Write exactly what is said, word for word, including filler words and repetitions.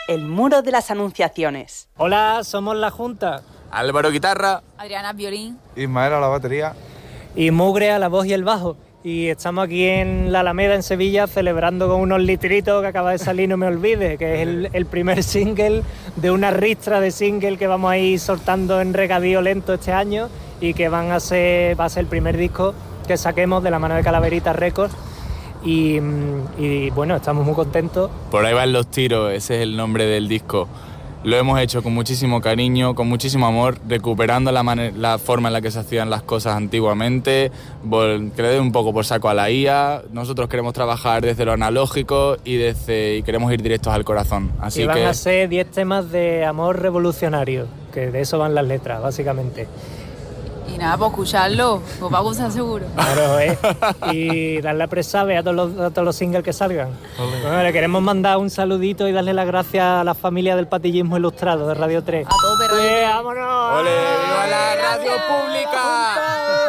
El Muro de las Anunciaciones. Hola, somos la Junta. Álvaro guitarra. Adriana violín. Ismael a la batería. Y Mugre a la voz y el bajo. Y estamos aquí en la Alameda, en Sevilla, celebrando con unos litritos que acaba de salir No Me Olvides, que es el, el primer single de una ristra de single que vamos a ir soltando en regadío lento este año y que van a ser, va a ser el primer disco que saquemos de la mano de Calaverita Records. Y, y bueno, estamos muy contentos. Por ahí van los tiros, ese es el nombre del disco. Lo hemos hecho con muchísimo cariño, con muchísimo amor, recuperando la, man- la forma en la que se hacían las cosas antiguamente, vol- que le dé un poco por saco a la I A. Nosotros queremos trabajar desde lo analógico y, desde, y queremos ir directos al corazón. Así y van que... a ser diez temas de amor revolucionario, que de eso van las letras, básicamente. Y nada, pues escucharlo, pues va a gustar seguro. Claro, ¿eh? Y darle a presave a todos los, a todos los singles que salgan. Bueno, le queremos mandar un saludito y darle las gracias a la familia del patillismo ilustrado de Radio tres. A tope, Radio tres. ¡Vámonos! ¡Ole! ¡Viva la radio pública!